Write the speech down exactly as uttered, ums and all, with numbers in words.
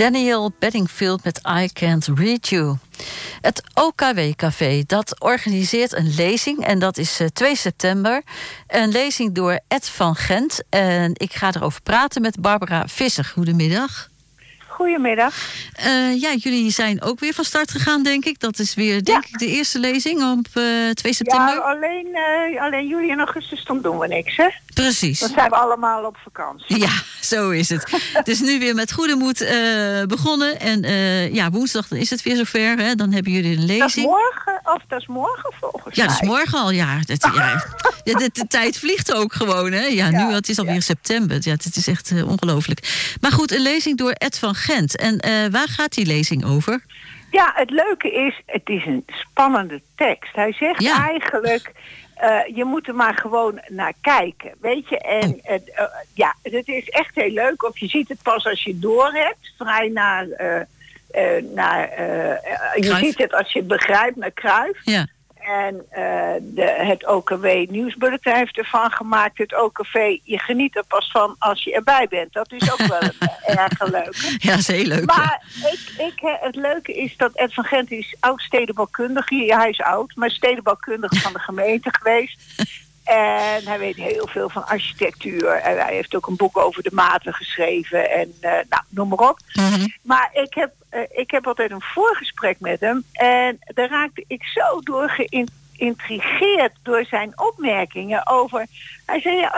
Daniel Bedingfield met I Can't Read You. Het O K W-café, dat organiseert een lezing en dat is uh, twee september. Een lezing door Ed van Gent. En ik ga erover praten met Barbara Visser. Goedemiddag. Goedemiddag. Uh, ja, jullie zijn ook weer van start gegaan, denk ik. Dat is weer, denk ja. ik, de eerste lezing op uh, twee september. Ja, alleen, uh, alleen juli en augustus, dan doen we niks, hè? Precies. Dan zijn we allemaal op vakantie. Ja, zo is het. Het is nu weer met goede moed uh, begonnen. En uh, ja, woensdag dan is het weer zover. Hè? Dan hebben jullie een lezing. Dat is morgen, of dat is morgen volgens ja, mij. Ja, dat is morgen al, ja. Dat, ja. De, de, de tijd vliegt ook gewoon, hè. Ja, ja nu, het is alweer ja. september. Ja, het is echt uh, ongelooflijk. Maar goed, een lezing door Ed van Gent. En uh, waar gaat die lezing over? Ja, het leuke is, het is een spannende tekst. Hij zegt ja. eigenlijk... Uh, je moet er maar gewoon naar kijken, weet je. En uh, uh, ja, het is echt heel leuk. Of je ziet het pas als je het door hebt. Vrij naar... Uh, uh, naar uh, je ziet het als je het begrijpt, naar Cruijff. Ja. En uh, de, het O K W-nieuwsbulletin heeft ervan gemaakt. Het O K V, je geniet er pas van als je erbij bent. Dat is ook wel een uh, erg leuk. Ja, dat is heel leuk. Maar ja. ik, ik, het leuke is dat Ed van Gent is oud stedenbouwkundige. Ja, hij is oud, maar stedenbouwkundige van de gemeente geweest. En hij weet heel veel van architectuur. En hij heeft ook een boek over de maten geschreven. En uh, nou, noem maar op. Mm-hmm. Maar ik heb, uh, ik heb altijd een voorgesprek met hem. En daar raakte ik zo door geïntrigeerd door zijn opmerkingen over... Hij zei, ja,